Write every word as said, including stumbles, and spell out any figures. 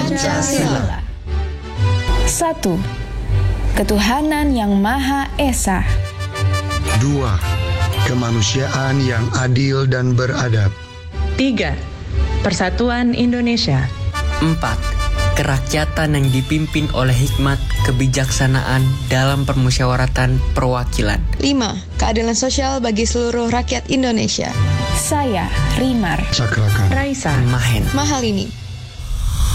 Pancasila. Satu. Ketuhanan yang Maha Esa. Dua. Kemanusiaan yang adil dan beradab. Tiga. Persatuan Indonesia. Empat. Kerakyatan yang dipimpin oleh hikmat kebijaksanaan dalam permusyawaratan perwakilan. Lima. Keadilan sosial bagi seluruh rakyat Indonesia. Saya, Rimar Sakrakan. Raisa. Mahen. Mahalini.